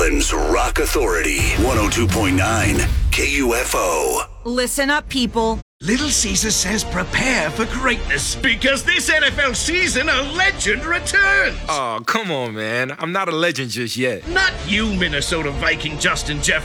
Portland's Rock Authority, 102.9 KUFO. Listen up, people. Little Caesar says prepare for greatness. Because this NFL season, a legend returns. Oh, come on, man. I'm not a legend just yet. Not you, Minnesota Viking Justin Jefferson.